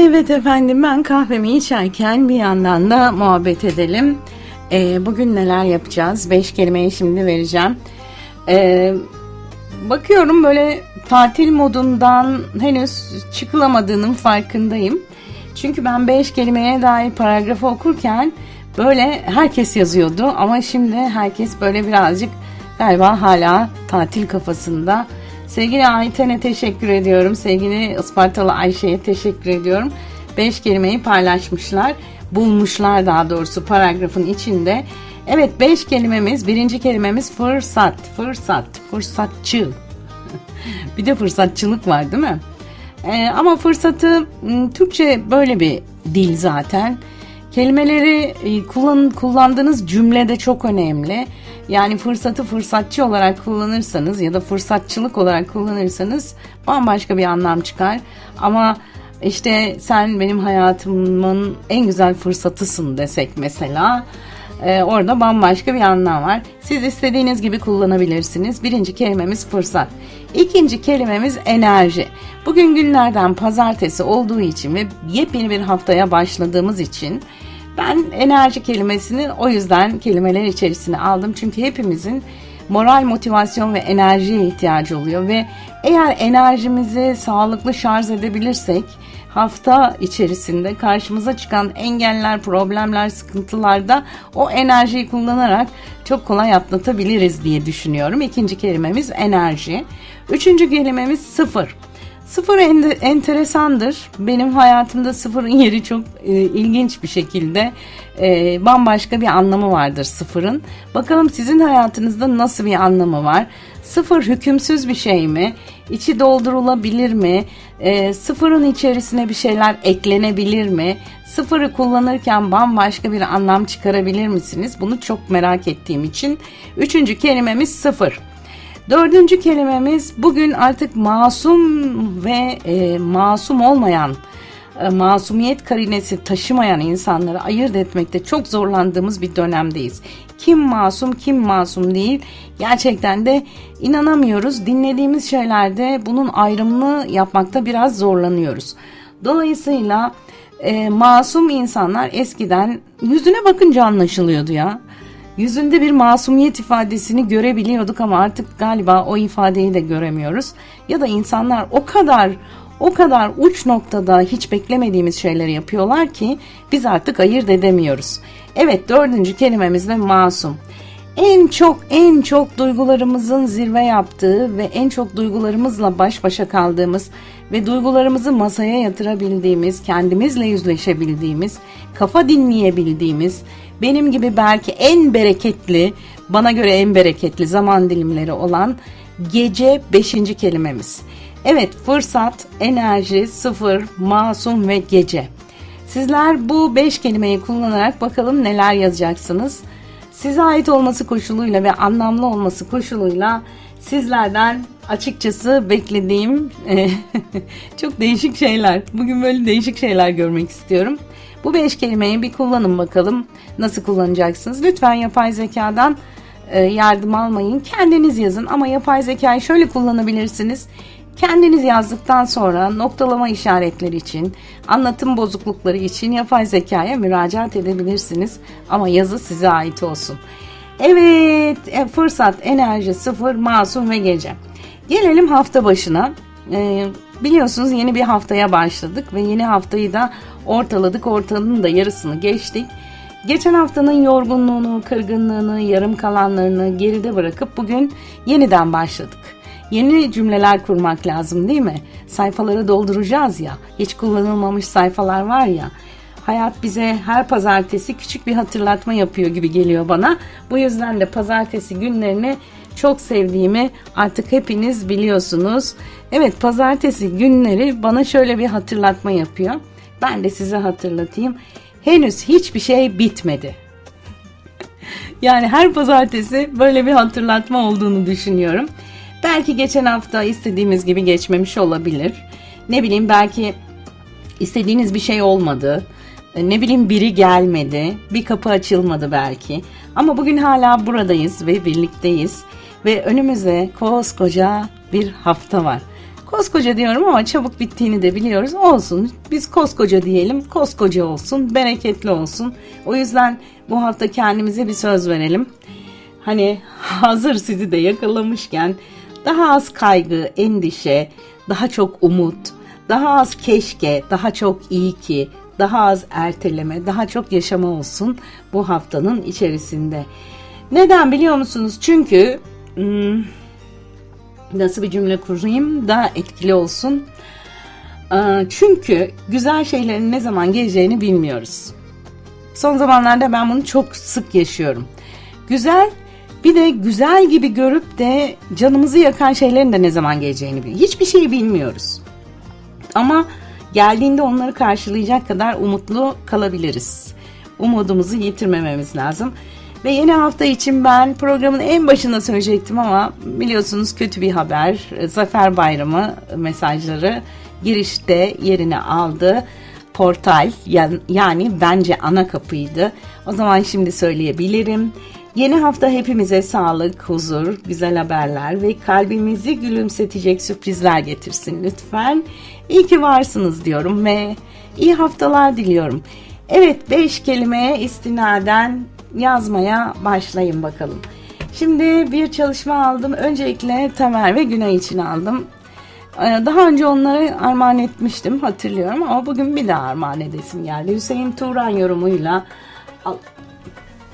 Evet efendim, ben kahvemi içerken bir yandan da muhabbet edelim. Bugün neler yapacağız? 5 kelimeyi şimdi vereceğim. Bakıyorum böyle tatil modundan henüz çıkılamadığının farkındayım. Çünkü ben 5 kelimeye dair paragrafı okurken böyle herkes yazıyordu. Ama şimdi herkes böyle birazcık galiba hala tatil kafasında. Sevgili Ayten'e teşekkür ediyorum. Sevgili Ispartalı Ayşe'ye teşekkür ediyorum. 5 kelimeyi paylaşmışlar. Bulmuşlar daha doğrusu paragrafın içinde. Evet, 5 kelimemiz. Birinci kelimemiz fırsat. Fırsatçı. Bir de fırsatçılık var değil mi? Ama fırsatı Türkçe böyle bir dil zaten. Kelimeleri kullandığınız cümlede çok önemli. Yani fırsatı fırsatçı olarak kullanırsanız ya da fırsatçılık olarak kullanırsanız bambaşka bir anlam çıkar. Ama işte sen benim hayatımın en güzel fırsatısın desek mesela, orada bambaşka bir anlam var. Siz istediğiniz gibi kullanabilirsiniz. Birinci kelimemiz fırsat. İkinci kelimemiz enerji. Bugün günlerden pazartesi olduğu için ve yepyeni bir haftaya başladığımız için ben enerji kelimesini o yüzden kelimeler içerisine aldım. Çünkü hepimizin moral, motivasyon ve enerjiye ihtiyacı oluyor. Ve eğer enerjimizi sağlıklı şarj edebilirsek hafta içerisinde karşımıza çıkan engeller, problemler, sıkıntılarda o enerjiyi kullanarak çok kolay atlatabiliriz diye düşünüyorum. İkinci kelimemiz enerji. Üçüncü kelimemiz sıfır. Sıfır enteresandır. Benim hayatımda sıfırın yeri çok ilginç bir şekilde bambaşka bir anlamı vardır sıfırın. Bakalım sizin hayatınızda nasıl bir anlamı var? Sıfır hükümsüz bir şey mi? İçi doldurulabilir mi? Sıfırın içerisine bir şeyler eklenebilir mi? Sıfırı kullanırken bambaşka bir anlam çıkarabilir misiniz? Bunu çok merak ettiğim için üçüncü kelimemiz sıfır. Dördüncü kelimemiz bugün artık masum ve masum olmayan, masumiyet karinesi taşımayan insanları ayırt etmekte çok zorlandığımız bir dönemdeyiz. Kim masum, kim masum değil, gerçekten de inanamıyoruz. Dinlediğimiz şeylerde bunun ayrımını yapmakta biraz zorlanıyoruz. Dolayısıyla masum insanlar eskiden yüzüne bakınca anlaşılıyordu ya. Yüzünde bir masumiyet ifadesini görebiliyorduk ama artık galiba o ifadeyi de göremiyoruz. Ya da insanlar o kadar uç noktada hiç beklemediğimiz şeyleri yapıyorlar ki biz artık ayırt edemiyoruz. Evet, dördüncü kelimemiz de masum. En çok duygularımızın zirve yaptığı ve en çok duygularımızla baş başa kaldığımız ve duygularımızı masaya yatırabildiğimiz, kendimizle yüzleşebildiğimiz, kafa dinleyebildiğimiz, benim gibi belki en bereketli, bana göre en bereketli zaman dilimleri olan gece 5. kelimemiz. Evet, fırsat, enerji, sıfır, masum ve gece. Sizler bu 5 kelimeyi kullanarak bakalım neler yazacaksınız. Size ait olması koşuluyla ve anlamlı olması koşuluyla sizlerden açıkçası beklediğim çok değişik şeyler. Bugün böyle değişik şeyler görmek istiyorum. Bu 5 kelimeyi bir kullanın bakalım. Nasıl kullanacaksınız? Lütfen yapay zekadan yardım almayın. Kendiniz yazın ama yapay zekayı şöyle kullanabilirsiniz. Kendiniz yazdıktan sonra noktalama işaretleri için, anlatım bozuklukları için yapay zekaya müracaat edebilirsiniz. Ama yazı size ait olsun. Evet, fırsat, enerji, sıfır, masum ve gece. Gelelim hafta başına. Biliyorsunuz yeni bir haftaya başladık ve yeni haftayı da ortaladık. Ortalığın da yarısını geçtik. Geçen haftanın yorgunluğunu, kırgınlığını, yarım kalanlarını geride bırakıp bugün yeniden başladık. Yeni cümleler kurmak lazım değil mi? Sayfaları dolduracağız ya. Hiç kullanılmamış sayfalar var ya. Hayat bize her pazartesi küçük bir hatırlatma yapıyor gibi geliyor bana. Bu yüzden de pazartesi günlerini çok sevdiğimi artık hepiniz biliyorsunuz. Evet, pazartesi günleri bana şöyle bir hatırlatma yapıyor. Ben de size hatırlatayım. Henüz hiçbir şey bitmedi. Yani her pazartesi böyle bir hatırlatma olduğunu düşünüyorum. Belki geçen hafta istediğimiz gibi geçmemiş olabilir. Ne bileyim, belki istediğiniz bir şey olmadı. Ne bileyim, biri gelmedi. Bir kapı açılmadı belki. Ama bugün hala buradayız ve birlikteyiz. Ve önümüzde koskoca bir hafta var. Koskoca diyorum ama çabuk bittiğini de biliyoruz. Olsun, biz koskoca diyelim, koskoca olsun, bereketli olsun. O yüzden bu hafta kendimize bir söz verelim. Hani hazır sizi de yakalamışken daha az kaygı, endişe, daha çok umut, daha az keşke, daha çok iyi ki, daha az erteleme, daha çok yaşama olsun bu haftanın içerisinde. Neden biliyor musunuz? Çünkü nasıl bir cümle kurayım da etkili olsun. Çünkü güzel şeylerin ne zaman geleceğini bilmiyoruz. Son zamanlarda ben bunu çok sık yaşıyorum. Güzel, bir de güzel gibi görüp de canımızı yakan şeylerin de ne zaman geleceğini bilmiyoruz. Hiçbir şeyi bilmiyoruz. Ama geldiğinde onları karşılayacak kadar umutlu kalabiliriz. Umudumuzu yitirmememiz lazım. Ve yeni hafta için ben programın en başında söyleyecektim ama biliyorsunuz kötü bir haber. Zafer Bayramı mesajları girişte yerini aldı. Portal yani bence ana kapıydı. O zaman şimdi söyleyebilirim. Yeni hafta hepimize sağlık, huzur, güzel haberler ve kalbimizi gülümsetecek sürprizler getirsin lütfen. İyi ki varsınız diyorum ve iyi haftalar diliyorum. Evet, 5 kelimeye istinaden yazmaya başlayın bakalım. Şimdi bir çalışma aldım. Öncelikle Tamer ve Günay için aldım. Daha önce onları armağan etmiştim, hatırlıyorum ama bugün bir daha armağan edesim geldi. Hüseyin Turan yorumuyla